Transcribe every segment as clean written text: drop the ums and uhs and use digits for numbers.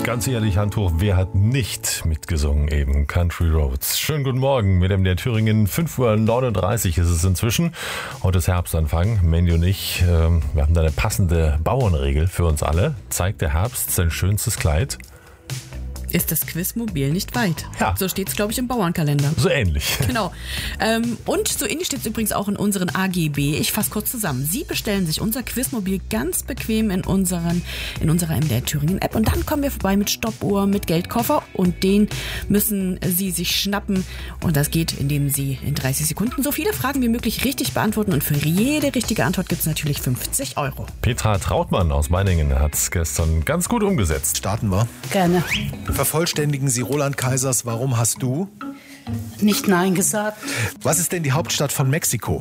Ganz ehrlich, Hand hoch, wer hat nicht mitgesungen eben? Country Roads. Schönen guten Morgen mit dem der Thüringen. 5:39 Uhr ist es inzwischen. Heute ist Herbstanfang. Mandy und ich, wir haben da eine passende Bauernregel für uns alle. Zeigt der Herbst sein schönstes Kleid? Ist das Quizmobil nicht weit? Ja. So steht es, glaube ich, im Bauernkalender. So ähnlich. Genau. Und so ähnlich steht es übrigens auch in unseren AGB. Ich fasse kurz zusammen. Sie bestellen sich unser Quizmobil ganz bequem in unserer MDR Thüringen App. Und dann kommen wir vorbei mit Stoppuhr, mit Geldkoffer. Und den müssen Sie sich schnappen. Und das geht, indem Sie in 30 Sekunden so viele Fragen wie möglich richtig beantworten. Und für jede richtige Antwort gibt es natürlich 50 Euro. Petra Trautmann aus Meiningen hat es gestern ganz gut umgesetzt. Starten wir. Gerne. Vervollständigen Sie Roland Kaisers Warum hast du? Nicht Nein gesagt. Was ist denn die Hauptstadt von Mexiko?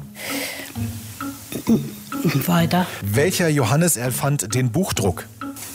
Weiter. Welcher Johannes erfand den Buchdruck?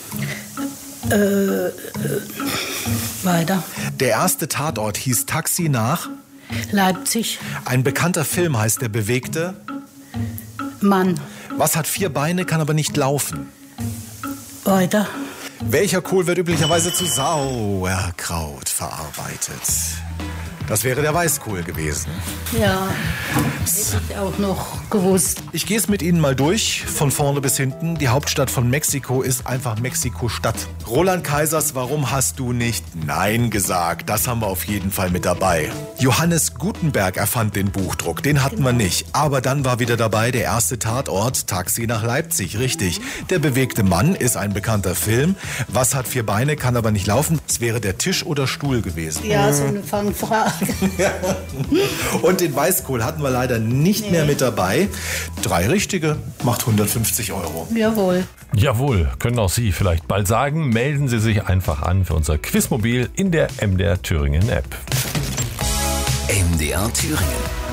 Weiter. Der erste Tatort hieß Taxi nach? Leipzig. Ein bekannter Film heißt Der Bewegte? Mann. Was hat 4 Beine, kann aber nicht laufen? Weiter. Welcher Kohl wird üblicherweise zu Sauerkraut verarbeitet? Das wäre der Weißkohl gewesen. Ja, hätte ich auch noch gewusst. Ich gehe es mit Ihnen mal durch, von vorne bis hinten. Die Hauptstadt von Mexiko ist einfach Mexiko-Stadt. Roland Kaisers Warum hast du nicht Nein gesagt? Das haben wir auf jeden Fall mit dabei. Johannes Gutenberg erfand den Buchdruck, den hatten wir nicht. Aber dann war wieder dabei der erste Tatort, Taxi nach Leipzig, richtig. Der bewegte Mann ist ein bekannter Film. Was hat 4 Beine, kann aber nicht laufen? Es wäre der Tisch oder Stuhl gewesen. Ja, so eine Fangfrage. Und den Weißkohl hatten wir leider nicht mehr mit dabei. 3 richtige, macht 150 Euro. Jawohl. Jawohl, können auch Sie vielleicht bald sagen. Melden Sie sich einfach an für unser Quizmobil in der MDR Thüringen App. MDR Thüringen.